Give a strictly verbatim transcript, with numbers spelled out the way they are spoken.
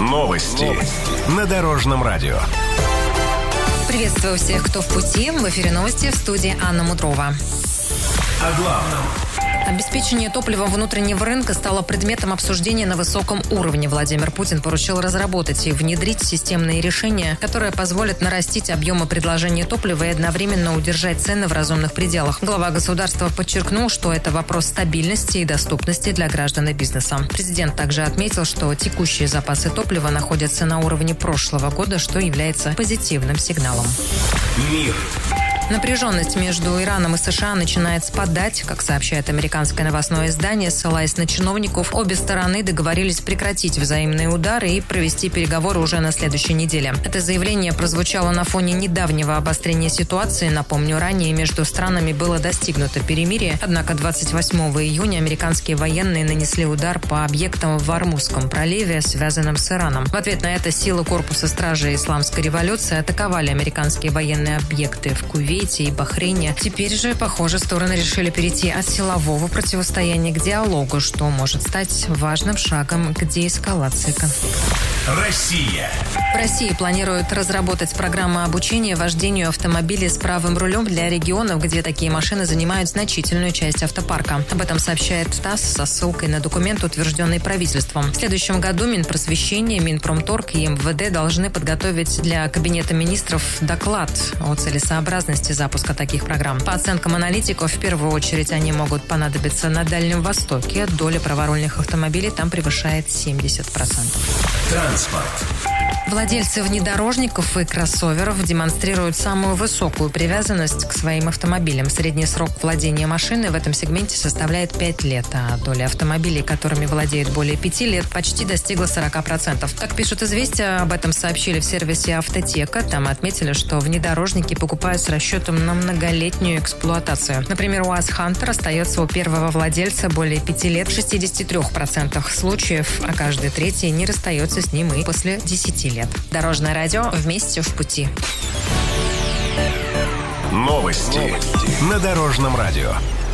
Новости, Новости. На Дорожном радио. Приветствую всех, кто в пути. В эфире новости, в студии Анна Мудрова. О главном. Обеспечение топливом внутреннего рынка стало предметом обсуждения на высоком уровне. Владимир Путин поручил разработать и внедрить системные решения, которые позволят нарастить объемы предложения топлива и одновременно удержать цены в разумных пределах. Глава государства подчеркнул, что это вопрос стабильности и доступности для граждан и бизнеса. Президент также отметил, что текущие запасы топлива находятся на уровне прошлого года, что является позитивным сигналом. Мир. Напряженность между Ираном и США начинает спадать. Как сообщает американское новостное издание, ссылаясь на чиновников, обе стороны договорились прекратить взаимные удары и провести переговоры уже на следующей неделе. Это заявление прозвучало на фоне недавнего обострения ситуации. Напомню, ранее между странами было достигнуто перемирие, однако двадцать восьмого июня американские военные нанесли удар по объектам в Ормузском проливе, связанным с Ираном. В ответ на это силы корпуса стражи Исламской революции атаковали американские военные объекты в Кувейте и Бахрейне. Теперь же, похоже, стороны решили перейти от силового противостояния к диалогу, что может стать важным шагом к деэскалации конфликта. Россия. В России планируют разработать программу обучения вождению автомобилей с правым рулем для регионов, где такие машины занимают значительную часть автопарка. Об этом сообщает ТАСС со ссылкой на документ, утвержденный правительством. В следующем году Минпросвещение, Минпромторг и МВД должны подготовить для Кабинета министров доклад о целесообразности запуска таких программ. По оценкам аналитиков, в первую очередь они могут понадобиться на Дальнем Востоке. Доля праворульных автомобилей там превышает семьдесят процентов. Транспорт. Владельцы внедорожников и кроссоверов демонстрируют самую высокую привязанность к своим автомобилям. Средний срок владения машины в этом сегменте составляет пять лет, а доля автомобилей, которыми владеют более пяти лет, почти достигла сорок процентов. Как пишут «Известия», об этом сообщили в сервисе «Автотека». Там отметили, что внедорожники покупают с расчетом на многолетнюю эксплуатацию. Например, УАЗ «Хантер» остается у первого владельца более пяти лет в шестидесяти трёх процентах случаев, а каждый третий не расстается с ним и после десяти лет. Дорожное радио. Вместе в пути. Новости, Новости. На Дорожном радио.